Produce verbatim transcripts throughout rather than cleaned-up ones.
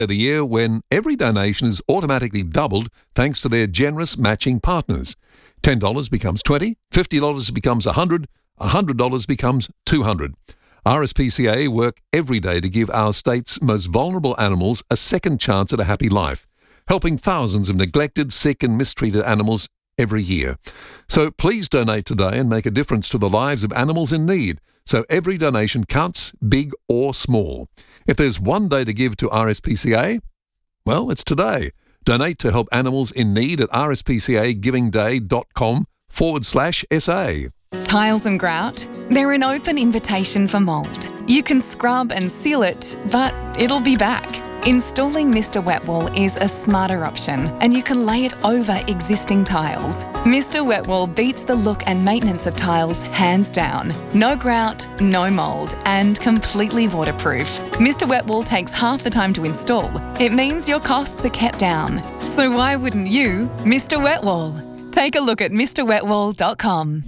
of the year when every donation is automatically doubled thanks to their generous matching partners. ten dollars becomes twenty dollars, fifty dollars becomes one hundred dollars, one hundred dollars becomes two hundred dollars. R S P C A work every day to give our state's most vulnerable animals a second chance at a happy life, helping thousands of neglected, sick and mistreated animals every year. So please donate today and make a difference to the lives of animals in need. So every donation counts, big or small. If there's one day to give to R S P C A, well, it's today. Donate to help animals in need at rspcagivingday.com forward slash SA. Tiles and grout? They're an open invitation for mould. You can scrub and seal it, but it'll be back. Installing Mister Wet Wool is a smarter option, and you can lay it over existing tiles. Mister Wet Wool beats the look and maintenance of tiles hands down. No grout, no mould, and completely waterproof. Mister Wet Wool takes half the time to install. It means your costs are kept down. So why wouldn't you, Mister Wet Wool? Take a look at Mr wet wool dot com.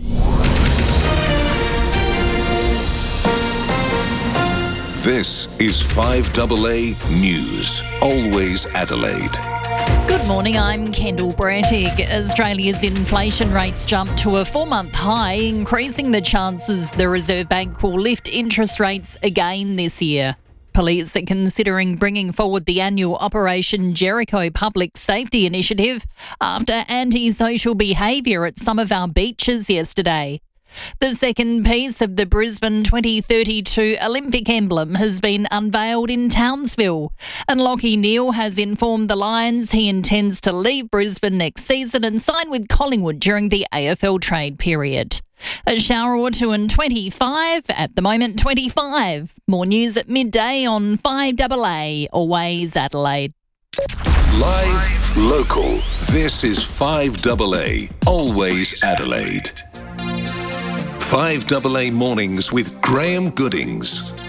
This is five A A News, always Adelaide. Good morning, I'm Kendall Brattig. Australia's inflation rates jumped to a four-month high, increasing the chances the Reserve Bank will lift interest rates again this year. Police are considering bringing forward the annual Operation Jericho Public Safety Initiative after anti-social behaviour at some of our beaches yesterday. The second piece of the Brisbane twenty thirty-two Olympic emblem has been unveiled in Townsville, and Lachie Neale has informed the Lions he intends to leave Brisbane next season and sign with Collingwood during the A F L trade period. A shower or two and twenty-five, at the moment twenty-five. More news at midday on five A A, always Adelaide. Live, local, this is five A A, always Adelaide. five A A Mornings with Graham Goodings.